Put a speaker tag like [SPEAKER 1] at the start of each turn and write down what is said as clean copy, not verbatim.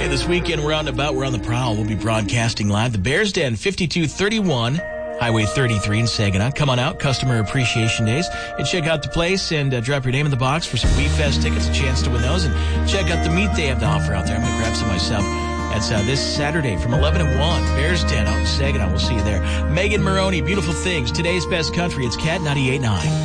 [SPEAKER 1] Hey, this weekend we're out and about. We're on the prowl. We'll be broadcasting live. The Bears Den, 5231 Highway 33 in Saginaw. Come on out. Customer Appreciation Days. And check out the place and drop your name in the box for some Wee Fest tickets. A chance to win those. And check out the meat they have to offer out there. I'm going to grab some myself. That's this Saturday from 11 to 1. Bears Den out in Saginaw. We'll see you there. Megan Maroney, Beautiful Things. Today's Best Country. It's Cat 98.9.